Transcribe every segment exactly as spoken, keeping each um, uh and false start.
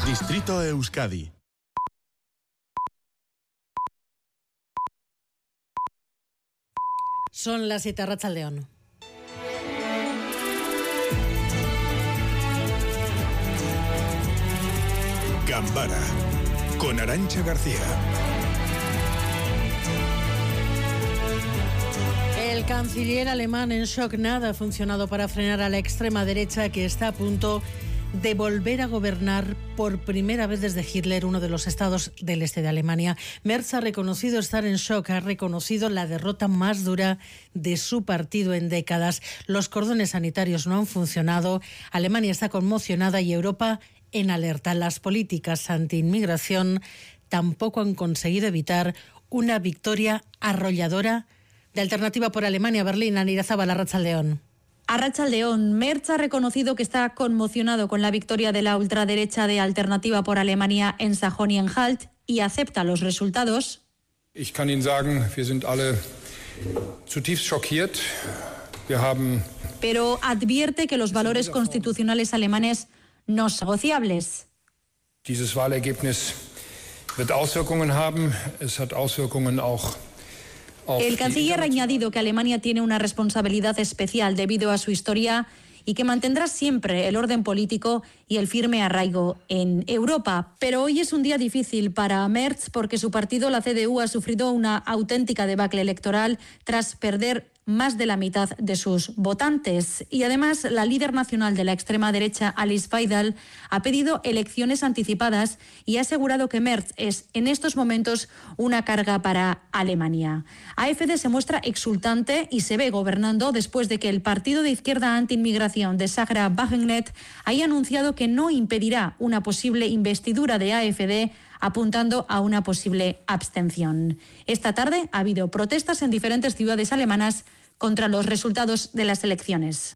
Distrito Euskadi. Son las siete, Arratsaldeon. Gambara, con Arantxa García. El canciller alemán en shock. Nada ha funcionado para frenar a la extrema derecha, que está a punto de volver a gobernar por primera vez desde Hitler, uno de los estados del este de Alemania. Merz ha reconocido estar en shock, ha reconocido la derrota más dura de su partido en décadas. Los cordones sanitarios no han funcionado, Alemania está conmocionada y Europa en alerta. Las políticas anti-inmigración tampoco han conseguido evitar una victoria arrolladora de Alternativa por Alemania. Berlín, Anirazábal, Arratsaldeon. Arratsaldeon. Merz ha reconocido que está conmocionado con la victoria de la ultraderecha de Alternativa por Alemania en Sajonia-Anhalt y acepta los resultados. Ich kann Ihnen sagen, wir sind alle zutiefst schockiert. Wir haben Pero advierte que los valores constitucionales alemanes no son negociables. Dieses Wahlergebnis wird Auswirkungen haben. Es hat Auswirkungen auch. El canciller ha añadido que Alemania tiene una responsabilidad especial debido a su historia y que mantendrá siempre el orden político y el firme arraigo en Europa. Pero hoy es un día difícil para Merz porque su partido, la C D U, ha sufrido una auténtica debacle electoral tras perder más de la mitad de sus votantes. Y además, la líder nacional de la extrema derecha, Alice Weidel, ha pedido elecciones anticipadas y ha asegurado que Merz es en estos momentos una carga para Alemania. A F D se muestra exultante y se ve gobernando después de que el partido de izquierda anti-inmigración de Sarah Wagenknecht haya anunciado que no impedirá una posible investidura de A F D, apuntando a una posible abstención. Esta tarde ha habido protestas en diferentes ciudades alemanas contra los resultados de las elecciones.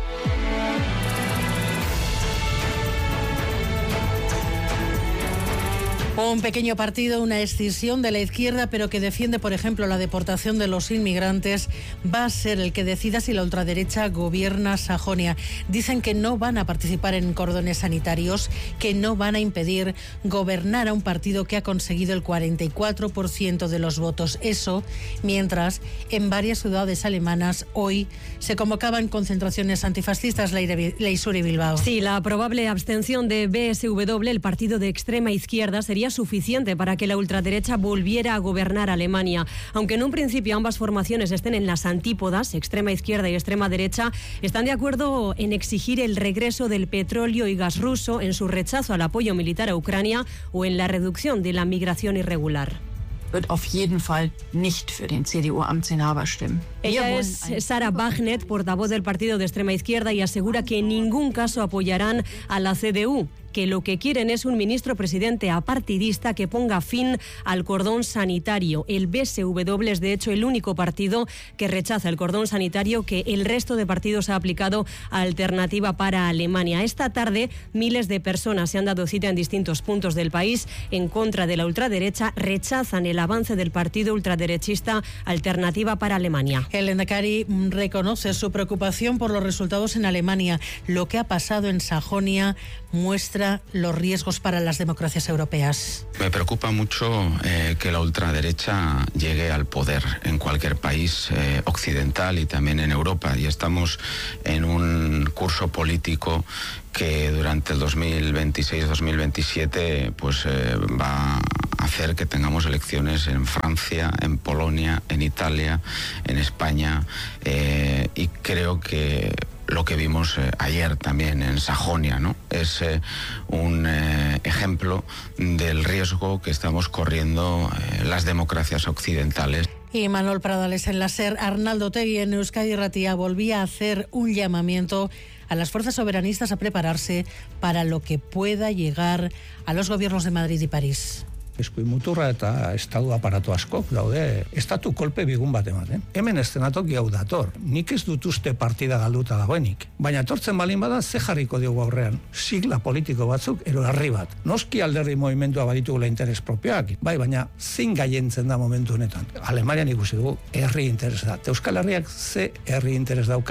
Un pequeño partido, una escisión de la izquierda, pero que defiende, por ejemplo, la deportación de los inmigrantes, va a ser el que decida si la ultraderecha gobierna Sajonia. Dicen que no van a participar en cordones sanitarios, que no van a impedir gobernar a un partido que ha conseguido el cuarenta y cuatro por ciento de los votos. Eso, mientras en varias ciudades alemanas hoy se convocaban concentraciones antifascistas. Leisuri Bilbao. Sí, la probable abstención de B S W, el partido de extrema izquierda, sería suficiente para que la ultraderecha volviera a gobernar Alemania. Aunque en un principio ambas formaciones estén en las antípodas, extrema izquierda y extrema derecha, están de acuerdo en exigir el regreso del petróleo y gas ruso, en su rechazo al apoyo militar a Ucrania o en la reducción de la migración irregular. Wird auf jeden Fall nicht für den C D U-Amtsinhaber stimmen. Ella es Sarah Wagenknecht, portavoz del partido de extrema izquierda, y asegura que en ningún caso apoyarán a la C D U, que lo que quieren es un ministro presidente apartidista que ponga fin al cordón sanitario. El B S W es, de hecho, el único partido que rechaza el cordón sanitario que el resto de partidos ha aplicado a Alternativa para Alemania. Esta tarde, miles de personas se han dado cita en distintos puntos del país en contra de la ultraderecha, rechazan el avance del partido ultraderechista Alternativa para Alemania. El Lehendakari reconoce su preocupación por los resultados en Alemania. Lo que ha pasado en Sajonia muestra los riesgos para las democracias europeas. Me preocupa mucho eh, que la ultraderecha llegue al poder en cualquier país eh, occidental y también en Europa, y estamos en un curso político que durante el dos mil veintiséis dos mil veintisiete pues eh, va a hacer que tengamos elecciones en Francia, en Polonia, en Italia, en España, eh, y creo que lo que vimos eh, ayer también en Sajonia, ¿no? Es eh, un eh, ejemplo del riesgo que estamos corriendo eh, las democracias occidentales. Y Manuel Pradales en la SER. Arnaldo Otegi en Euskadi Irratia volvía a hacer un llamamiento a las fuerzas soberanistas a prepararse para lo que pueda llegar a los gobiernos de Madrid y París. Eskuin muturra eta estatu aparatu askok daude estatu kolpe bigun bat ematen. Hemen eszenatoki hau dator. Nik ez dut uste partida galduta dagoenik. Baina etortzen balin bada ze jarriko diogu aurrean. Sigla politiko batzuk ero herri bat. Noski alderdi movimendua baditugula interes propioak. Bai, baina zein gaientzen da momentu honetan. Alemanian ikusi dugu herri interes da. Euskal Herriak ze herri interes dauka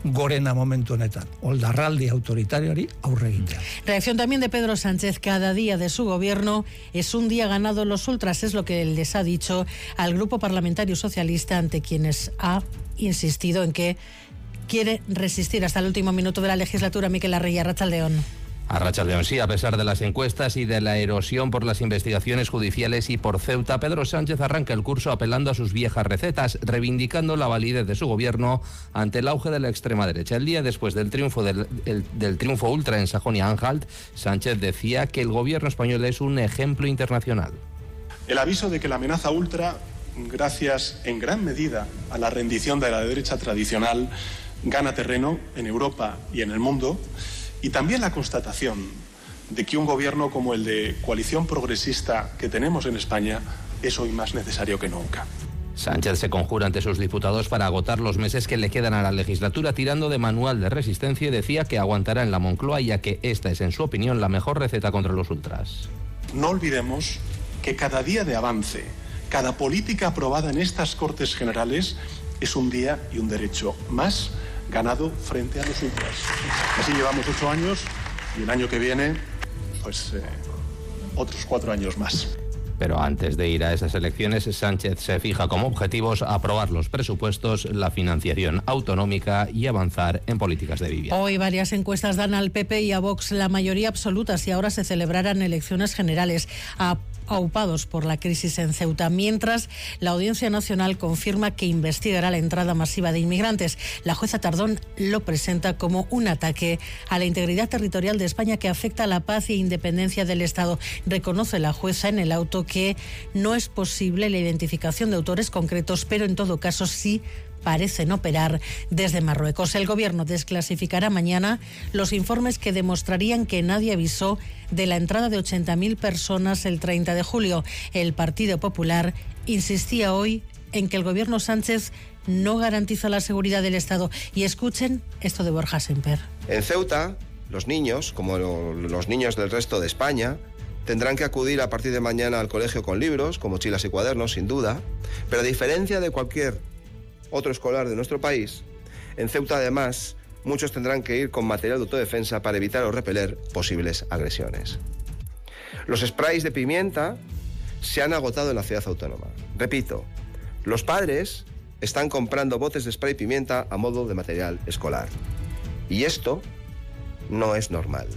gorena momentu honetan. Oldarraldi autoritarioari aurre egitea. Reacción también de Pedro Sánchez. Cada día de su gobierno es un día ganado los ultras, es lo que les ha dicho al Grupo Parlamentario Socialista, ante quienes ha insistido en que quiere resistir hasta el último minuto de la legislatura. Miquel Arrey, Arratsaldeon. Arratsaldeon, sí, a pesar de las encuestas y de la erosión por las investigaciones judiciales y por Ceuta, Pedro Sánchez arranca el curso apelando a sus viejas recetas, reivindicando la validez de su gobierno ante el auge de la extrema derecha. El día después del triunfo del, el, del triunfo ultra en Sajonia-Anhalt, Sánchez decía que el gobierno español es un ejemplo internacional. El aviso de que la amenaza ultra, gracias en gran medida a la rendición de la derecha tradicional, gana terreno en Europa y en el mundo, y también la constatación de que un gobierno como el de coalición progresista que tenemos en España es hoy más necesario que nunca. Sánchez se conjura ante sus diputados para agotar los meses que le quedan a la legislatura, tirando de manual de resistencia, y decía que aguantará en la Moncloa, ya que esta es, en su opinión, la mejor receta contra los ultras. No olvidemos que cada día de avance, cada política aprobada en estas Cortes Generales es un día y un derecho más ganado frente a los ultras. Así llevamos ocho años y el año que viene, pues eh, otros cuatro años más. Pero antes de ir a esas elecciones, Sánchez se fija como objetivos aprobar los presupuestos, la financiación autonómica y avanzar en políticas de vivienda. Hoy varias encuestas dan al P P y a Vox la mayoría absoluta si ahora se celebraran elecciones generales, a aupados por la crisis en Ceuta, mientras la Audiencia Nacional confirma que investigará la entrada masiva de inmigrantes. La jueza Tardón lo presenta como un ataque a la integridad territorial de España que afecta a la paz e independencia del Estado. Reconoce la jueza en el auto que no es posible la identificación de autores concretos, pero en todo caso sí parecen operar desde Marruecos. El gobierno desclasificará mañana los informes que demostrarían que nadie avisó de la entrada de ochenta mil personas el treinta de julio. El Partido Popular insistía hoy en que el gobierno Sánchez no garantiza la seguridad del Estado. Y escuchen esto de Borja Semper. En Ceuta, los niños, como los niños del resto de España, tendrán que acudir a partir de mañana al colegio con libros, con mochilas y cuadernos, sin duda, pero a diferencia de cualquier otro escolar de nuestro país, en Ceuta además muchos tendrán que ir con material de autodefensa para evitar o repeler posibles agresiones. Los sprays de pimienta se han agotado en la ciudad autónoma. Repito, los padres están comprando botes de spray pimienta a modo de material escolar. Y esto no es normal.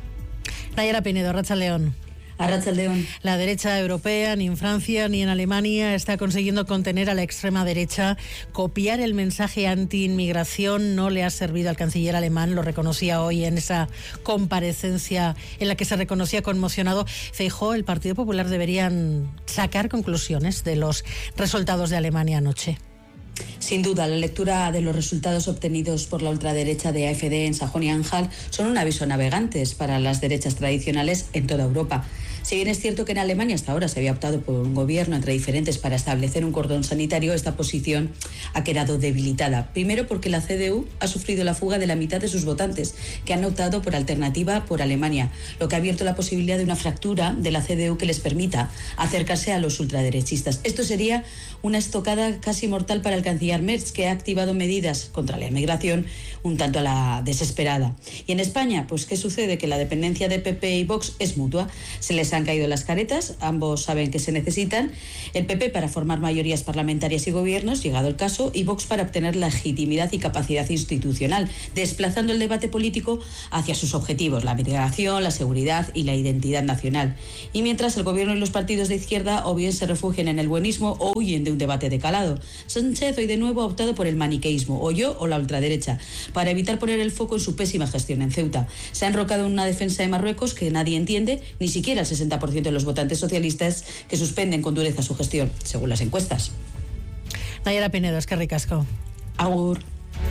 Nayara Pinedo, Arratsaldeon. Arratsaldeon. La derecha europea, ni en Francia ni en Alemania, está consiguiendo contener a la extrema derecha. Copiar el mensaje anti-inmigración no le ha servido al canciller alemán, lo reconocía hoy en esa comparecencia en la que se reconocía conmocionado. Feijóo, el Partido Popular deberían sacar conclusiones de los resultados de Alemania anoche. Sin duda, la lectura de los resultados obtenidos por la ultraderecha de A F D en Sajonia-Anhalt son un aviso a navegantes para las derechas tradicionales en toda Europa. Si bien es cierto que en Alemania hasta ahora se había optado por un gobierno entre diferentes para establecer un cordón sanitario, esta posición ha quedado debilitada. Primero porque la C D U ha sufrido la fuga de la mitad de sus votantes, que han optado por alternativa por Alemania, lo que ha abierto la posibilidad de una fractura de la C D U que les permita acercarse a los ultraderechistas. Esto sería una estocada casi mortal para el canciller Merz, que ha activado medidas contra la inmigración un tanto a la desesperada. Y en España, pues ¿qué sucede? Que la dependencia de P P y Vox es mutua. Se les han caído las caretas, ambos saben que se necesitan. El P P para formar mayorías parlamentarias y gobiernos, llegado el caso, y Vox para obtener legitimidad y capacidad institucional, desplazando el debate político hacia sus objetivos, la migración, la seguridad y la identidad nacional. Y mientras el gobierno y los partidos de izquierda o bien se refugian en el buenismo o huyen de un debate de calado. Sánchez hoy de nuevo ha optado por el maniqueísmo, o yo o la ultraderecha, para evitar poner el foco en su pésima gestión en Ceuta. Se ha enrocado en una defensa de Marruecos que nadie entiende, ni siquiera el sesenta por ciento de los votantes socialistas, que suspenden con dureza su gestión, según las encuestas. Nayara Pinedo, eskerrik asko. Agur.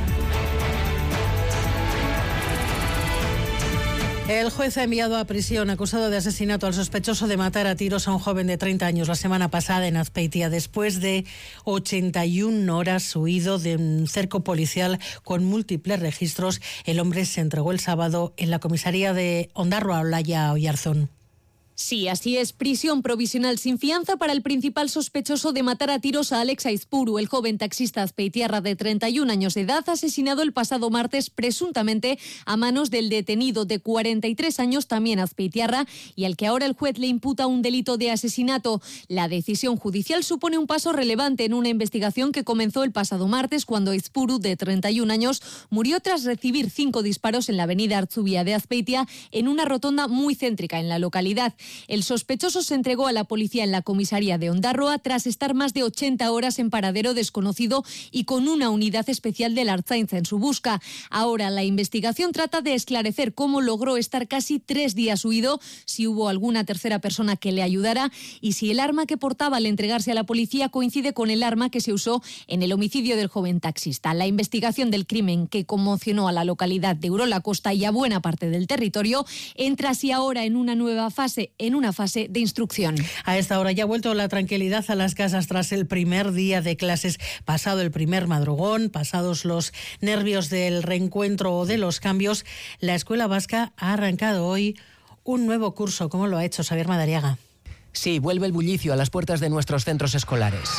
El juez ha enviado a prisión, acusado de asesinato, al sospechoso de matar a tiros a un joven de treinta años la semana pasada en Azpeitia, después de ochenta y una horas huido de un cerco policial con múltiples registros. El hombre se entregó el sábado en la comisaría de Ondarroa, Olaya, Oyarzún. Sí, así es. Prisión provisional sin fianza para el principal sospechoso de matar a tiros a Alex Aizpuru, el joven taxista azpeitiarra de treinta y un años de edad, asesinado el pasado martes presuntamente a manos del detenido de cuarenta y tres años, también azpeitiarra, y al que ahora el juez le imputa un delito de asesinato. La decisión judicial supone un paso relevante en una investigación que comenzó el pasado martes cuando Aizpuru, de treinta y un años, murió tras recibir cinco disparos en la avenida Artzubia de Azpeitia, en una rotonda muy céntrica en la localidad. El sospechoso se entregó a la policía en la comisaría de Ondarroa tras estar más de ochenta horas en paradero desconocido y con una unidad especial de la Ertzaintza en su busca. Ahora la investigación trata de esclarecer cómo logró estar casi tres días huido, si hubo alguna tercera persona que le ayudara y si el arma que portaba al entregarse a la policía coincide con el arma que se usó en el homicidio del joven taxista. La investigación del crimen, que conmocionó a la localidad de Urola Kosta y a buena parte del territorio, entra así ahora en una nueva fase, en una fase de instrucción. A esta hora ya ha vuelto la tranquilidad a las casas tras el primer día de clases, pasado el primer madrugón, pasados los nervios del reencuentro o de los cambios. La escuela vasca ha arrancado hoy un nuevo curso. ¿Cómo lo ha hecho Xavier Madariaga? Sí, vuelve el bullicio a las puertas de nuestros centros escolares.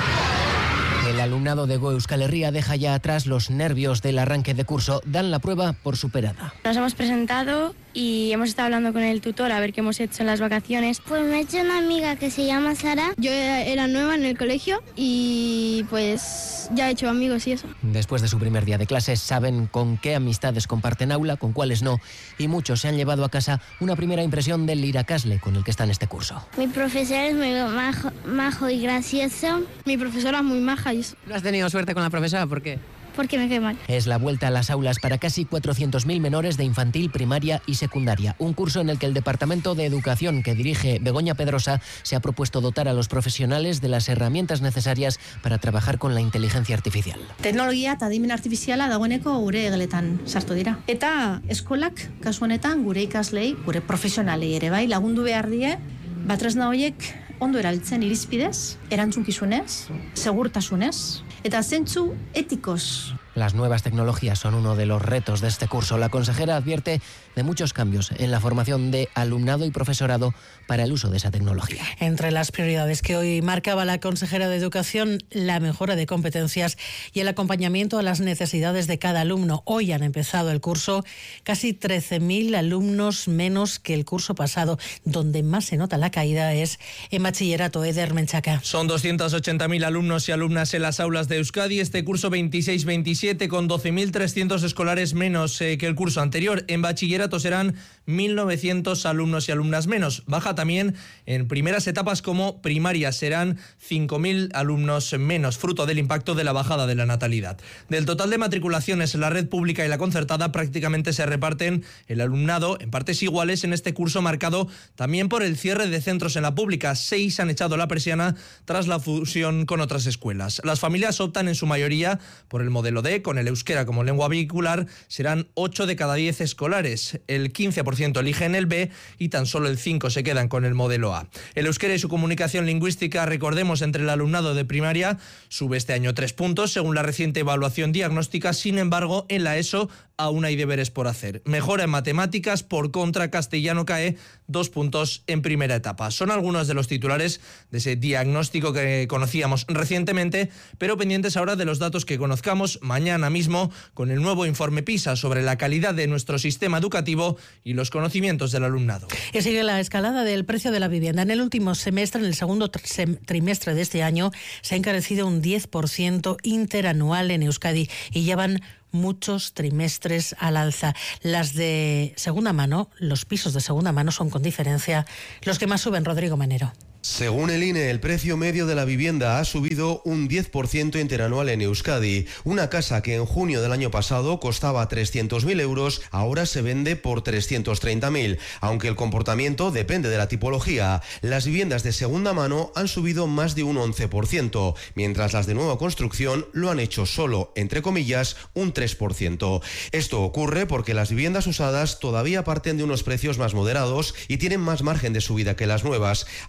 El alumnado de Go Euskal Herria deja ya atrás los nervios del arranque de curso. Dan la prueba por superada. Nos hemos presentado y hemos estado hablando con el tutor a ver qué hemos hecho en las vacaciones. Pues me he hecho una amiga que se llama Sara. Yo era nueva en el colegio y pues ya he hecho amigos y eso. Después de su primer día de clases saben con qué amistades comparten aula, con cuáles no, y muchos se han llevado a casa una primera impresión del irakasle con el que está en este curso. Mi profesor es muy majo, majo y gracioso. Mi profesora es muy maja y eso. ¿No has tenido suerte con la profesora? ¿Por qué? Porque me cae mal. Es la vuelta a las aulas para casi cuatrocientos mil menores de infantil, primaria y secundaria. Un curso en el que el Departamento de Educación que dirige Begoña Pedrosa se ha propuesto dotar a los profesionales de las herramientas necesarias para trabajar con la inteligencia artificial. Teknologia eta adimen artifiziala dagoeneko gure geletan sartu dira. Eta eskolak kasu honetan gure ikaslei, gure profesionalei ere bai lagundu behar die, batresna horiek ondo erabiltzen irizpidez, erantzunkizunez, segurtasunez eta zentzu etikos. Las nuevas tecnologías son uno de los retos de este curso. La consejera advierte de muchos cambios en la formación de alumnado y profesorado para el uso de esa tecnología. Entre las prioridades que hoy marcaba la consejera de Educación, la mejora de competencias y el acompañamiento a las necesidades de cada alumno. Hoy han empezado el curso casi trece mil alumnos menos que el curso pasado. Donde más se nota la caída es en bachillerato. Eder Menchaca. Son doscientos ochenta mil alumnos y alumnas en las aulas de Euskadi. Este curso veintiséis veintisiete con doce mil trescientos escolares menos eh, que el curso anterior. En bachillerato serán mil novecientos alumnos y alumnas menos. Baja también en primeras etapas como primaria, serán cinco mil alumnos menos, fruto del impacto de la bajada de la natalidad. Del total de matriculaciones en la red pública y la concertada, prácticamente se reparten el alumnado en partes iguales en este curso, marcado también por el cierre de centros en la pública. Seis han echado la persiana tras la fusión con otras escuelas. Las familias optan en su mayoría por el modelo D, con el euskera como lengua vehicular. Serán ocho de cada diez escolares. El quince por ciento eligen el B y tan solo el cinco por ciento se quedan con el modelo A. El euskera y su comunicación lingüística, recordemos, entre el alumnado de primaria sube este año tres puntos según la reciente evaluación diagnóstica. Sin embargo, en la ESO aún hay deberes por hacer. Mejora en matemáticas, por contra, castellano cae dos puntos en primera etapa. Son algunos de los titulares de ese diagnóstico que conocíamos recientemente, pero pendientes ahora de los datos que conozcamos mañana mismo con el nuevo informe PISA sobre la calidad de nuestro sistema educativo y los conocimientos del alumnado. Y sigue la escalada del precio de la vivienda. En el último semestre, en el segundo trimestre de este año, se ha encarecido un diez por ciento interanual en Euskadi y llevan muchos trimestres al alza. Las de segunda mano, los pisos de segunda mano son con diferencia los que más suben. Rodrigo Manero. Según el I N E, el precio medio de la vivienda ha subido un diez por ciento interanual en Euskadi. Una casa que en junio del año pasado costaba trescientos mil euros, ahora se vende por trescientos treinta mil, aunque el comportamiento depende de la tipología. Las viviendas de segunda mano han subido más de un once por ciento, mientras las de nueva construcción lo han hecho solo, entre comillas, un tres por ciento. Esto ocurre porque las viviendas usadas todavía parten de unos precios más moderados y tienen más margen de subida que las nuevas. Además,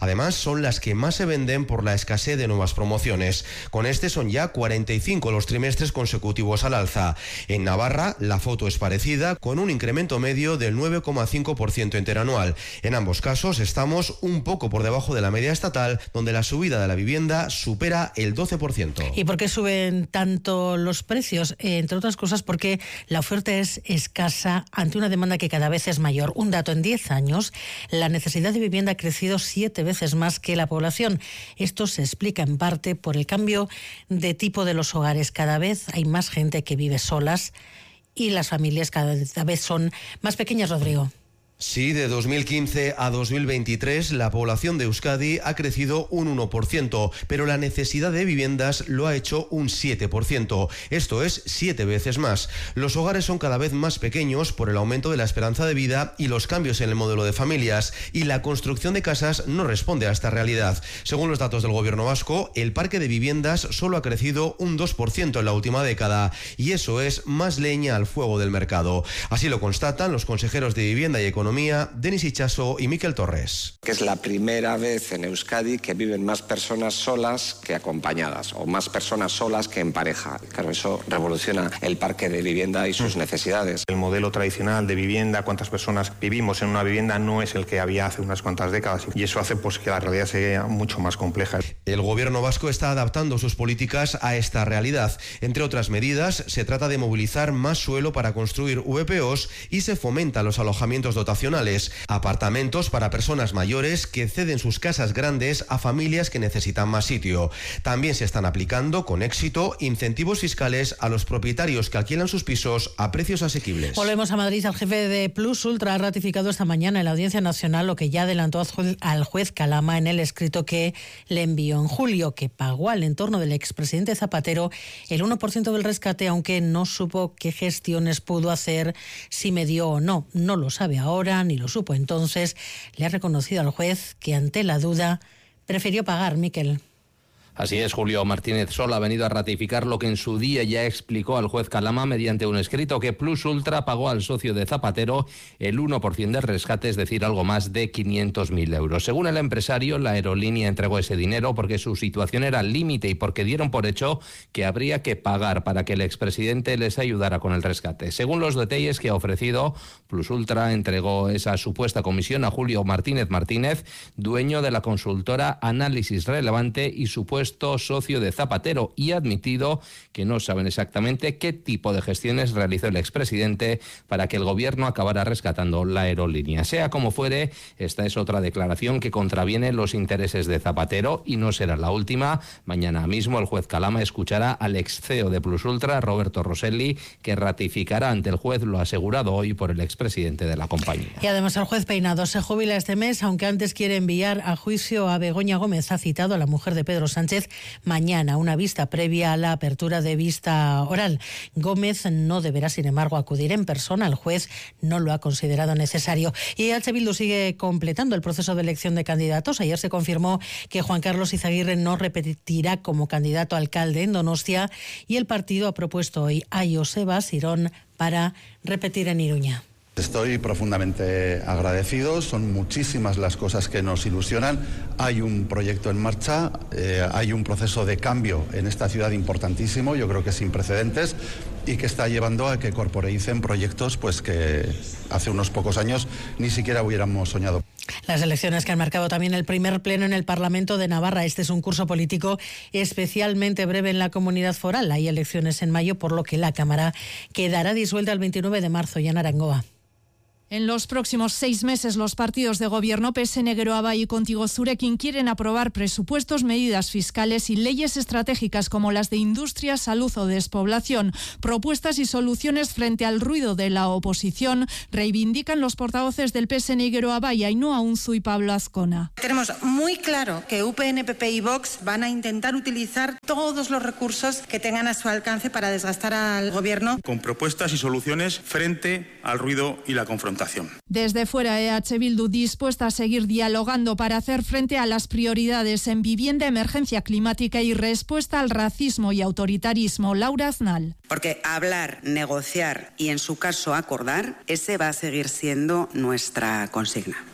son las que más se venden por la escasez de nuevas promociones. Con este son ya cuarenta y cinco los trimestres consecutivos al alza. En Navarra la foto es parecida, con un incremento medio del nueve coma cinco por ciento interanual. En ambos casos estamos un poco por debajo de la media estatal, donde la subida de la vivienda supera el doce por ciento. ¿Y por qué suben tanto los precios? Eh, entre otras cosas porque la oferta es escasa ante una demanda que cada vez es mayor. Un dato: en diez años la necesidad de vivienda ha crecido siete veces más que la población. Esto se explica en parte por el cambio de tipo de los hogares. Cada vez hay más gente que vive solas y las familias cada vez son más pequeñas, Rodrigo. Sí, de dos mil quince a dos mil veintitrés la población de Euskadi ha crecido un uno por ciento, pero la necesidad de viviendas lo ha hecho un siete por ciento. Esto es siete veces más. Los hogares son cada vez más pequeños por el aumento de la esperanza de vida y los cambios en el modelo de familias, y la construcción de casas no responde a esta realidad. Según los datos del gobierno vasco, el parque de viviendas solo ha crecido un dos por ciento en la última década, y eso es más leña al fuego del mercado. Así lo constatan los consejeros de Vivienda y Economía, Denis Itxaso y Miquel Torres. Que es la primera vez en Euskadi que viven más personas solas que acompañadas, o más personas solas que en pareja. Claro, eso revoluciona el parque de vivienda y sus necesidades. El modelo tradicional de vivienda, cuántas personas vivimos en una vivienda, no es el que había hace unas cuantas décadas, y eso hace pues que la realidad sea mucho más compleja. El gobierno vasco está adaptando sus políticas a esta realidad. Entre otras medidas, se trata de movilizar más suelo para construir V P Os y se fomentan los alojamientos dotacionales, apartamentos para personas mayores que ceden sus casas grandes a familias que necesitan más sitio. También se están aplicando con éxito incentivos fiscales a los propietarios que alquilan sus pisos a precios asequibles. Volvemos a Madrid. El jefe de Plus Ultra ha ratificado esta mañana en la Audiencia Nacional lo que ya adelantó al juez Calama en el escrito que le envió en julio, que pagó al entorno del expresidente Zapatero el uno por ciento del rescate, aunque no supo qué gestiones pudo hacer, si me dio o no. No lo sabe ahora, ni lo supo entonces. Le ha reconocido al juez que ante la duda prefirió pagar. Miquel. Así es, Julio Martínez Sol ha venido a ratificar lo que en su día ya explicó al juez Calama mediante un escrito, que Plus Ultra pagó al socio de Zapatero el uno por ciento del rescate, es decir, algo más de quinientos mil euros. Según el empresario, la aerolínea entregó ese dinero porque su situación era al límite y porque dieron por hecho que habría que pagar para que el expresidente les ayudara con el rescate. Según los detalles que ha ofrecido, Plus Ultra entregó esa supuesta comisión a Julio Martínez Martínez, dueño de la consultora Análisis Relevante y supuesto socio de Zapatero, y ha admitido que no saben exactamente qué tipo de gestiones realizó el expresidente para que el gobierno acabara rescatando la aerolínea. Sea como fuere, esta es otra declaración que contraviene los intereses de Zapatero y no será la última. Mañana mismo el juez Calama escuchará al ex C E O de Plus Ultra, Roberto Rosselli, que ratificará ante el juez lo asegurado hoy por el expresidente de la compañía. Y además el juez Peinado se jubila este mes, aunque antes quiere enviar a juicio a Begoña Gómez. Ha citado a la mujer de Pedro Sánchez mañana, una vista previa a la apertura de vista oral. Gómez no deberá, sin embargo, acudir en persona. El juez no lo ha considerado necesario. Y H. Bildu sigue completando el proceso de elección de candidatos. Ayer se confirmó que Juan Carlos Izaguirre no repetirá como candidato a alcalde en Donostia, y el partido ha propuesto hoy a Joseba Sirón para repetir en Iruña. Estoy profundamente agradecido, son muchísimas las cosas que nos ilusionan. Hay un proyecto en marcha, eh, hay un proceso de cambio en esta ciudad importantísimo, yo creo que sin precedentes, y que está llevando a que corporeicen proyectos pues que hace unos pocos años ni siquiera hubiéramos soñado. Las elecciones que han marcado también el primer pleno en el Parlamento de Navarra. Este es un curso político especialmente breve en la comunidad foral. Hay elecciones en mayo, por lo que la Cámara quedará disuelta el veintinueve de marzo. Ya en Arangoa. En los próximos seis meses, los partidos de gobierno P S N, Geroa y Contigo Zurekin quieren aprobar presupuestos, medidas fiscales y leyes estratégicas como las de industria, salud o despoblación. Propuestas y soluciones frente al ruido de la oposición reivindican los portavoces del P S N y Geroa y Ainhoa Unzu y Pablo Azcona. Tenemos muy claro que U P N, P P y Vox van a intentar utilizar todos los recursos que tengan a su alcance para desgastar al gobierno. Con propuestas y soluciones frente al ruido y la confrontación. Desde fuera, E H Bildu dispuesta a seguir dialogando para hacer frente a las prioridades en vivienda, emergencia climática y respuesta al racismo y autoritarismo. Laura Aznal. Porque hablar, negociar y en su caso acordar, ese va a seguir siendo nuestra consigna.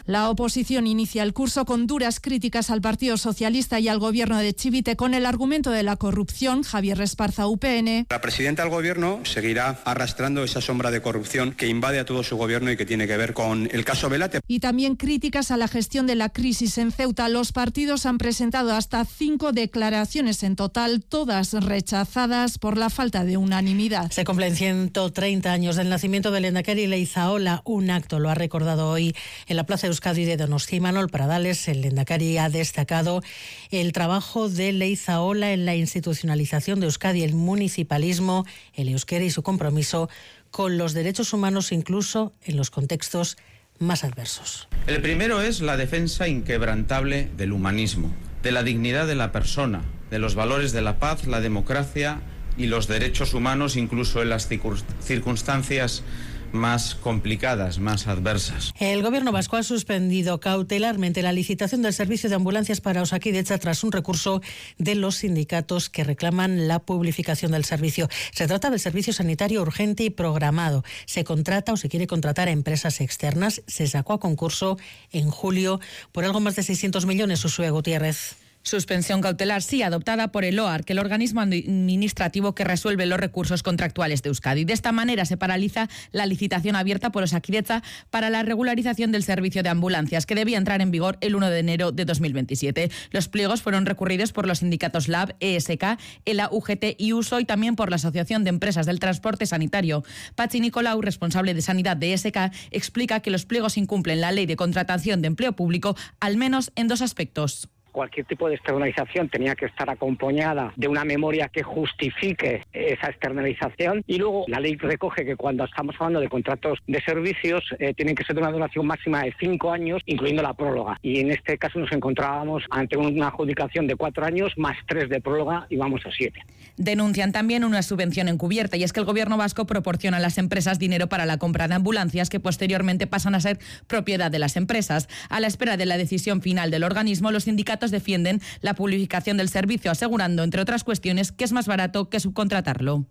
La oposición inicia el curso con duras críticas al Partido Socialista y al gobierno de Chivite con el argumento de la corrupción. Javier Esparza, U P N. La presidenta del gobierno seguirá arrastrando esa sombra de corrupción que invade a todo su gobierno y que tiene que ver con el caso Velate. Y también críticas a la gestión de la crisis en Ceuta. Los partidos han presentado hasta cinco declaraciones en total, todas rechazadas por la falta de unanimidad. Se cumplen ciento treinta años del nacimiento del lehendakari Leizaola. Un acto lo ha recordado hoy en la Plaza de Euskadi de Donosti. Manol Pradales, el lehendakari, ha destacado el trabajo de Leizaola en la institucionalización de Euskadi, el municipalismo, el euskera y su compromiso con los derechos humanos, incluso en los contextos más adversos. El primero es la defensa inquebrantable del humanismo, de la dignidad de la persona, de los valores de la paz, la democracia y los derechos humanos, incluso en las circunstancias más complicadas, más adversas. El gobierno vasco ha suspendido cautelarmente la licitación del servicio de ambulancias para Osakidetza tras un recurso de los sindicatos que reclaman la publificación del servicio. Se trata del servicio sanitario urgente y programado. Se contrata o se quiere contratar a empresas externas. Se sacó a concurso en julio por algo más de seiscientos millones, Usue Gutiérrez. Suspensión cautelar, sí, adoptada por el O A R, que el organismo administrativo que resuelve los recursos contractuales de Euskadi. De esta manera se paraliza la licitación abierta por Osakidetza para la regularización del servicio de ambulancias, que debía entrar en vigor el uno de enero de dos mil veintisiete. Los pliegos fueron recurridos por los sindicatos L A B, E S K, ELA, U G T y USO y también por la Asociación de Empresas del Transporte Sanitario. Patxi Nicolau, responsable de Sanidad de E S K, explica que los pliegos incumplen la Ley de Contratación de Empleo Público, al menos en dos aspectos. Cualquier tipo de externalización tenía que estar acompañada de una memoria que justifique esa externalización, y luego la ley recoge que cuando estamos hablando de contratos de servicios eh, tienen que ser de una duración máxima de cinco años, incluyendo la próloga. Y en este caso nos encontrábamos ante una adjudicación de cuatro años más tres de próloga y vamos a siete. Denuncian también una subvención encubierta, y es que el gobierno vasco proporciona a las empresas dinero para la compra de ambulancias que posteriormente pasan a ser propiedad de las empresas. A la espera de la decisión final del organismo, los sindicatos defienden la publificación del servicio, asegurando, entre otras cuestiones, que es más barato que subcontratarlo.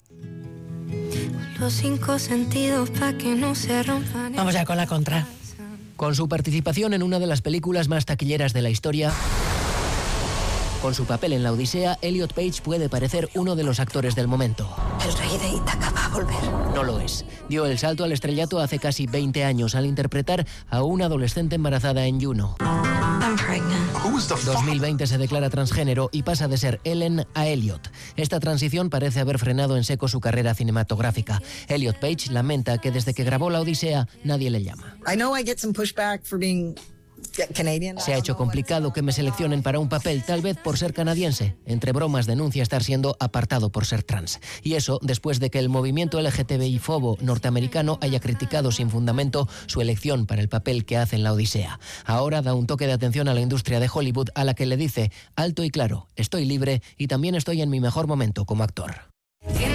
Los cinco sentidos para que no se rompan. Vamos ya con la contra. Con su participación en una de las películas más taquilleras de la historia, con su papel en La Odisea, Elliot Page puede parecer uno de los actores del momento. El rey de Ítaca va a volver. No lo es. Dio el salto al estrellato hace casi veinte años al interpretar a una adolescente embarazada en Juno. I'm pregnant. dos mil veinte se declara transgénero y pasa de ser Ellen a Elliot. Esta transición parece haber frenado en seco su carrera cinematográfica. Elliot Page lamenta que desde que grabó La Odisea nadie le llama. I know I get some pushback for being Canadian. Se ha hecho complicado que me seleccionen para un papel, tal vez por ser canadiense. Entre bromas denuncia estar siendo apartado por ser trans. Y eso después de que el movimiento L G T B I-fobo norteamericano haya criticado sin fundamento su elección para el papel que hace en La Odisea. Ahora da un toque de atención a la industria de Hollywood, a la que le dice alto y claro: estoy libre y también estoy en mi mejor momento como actor.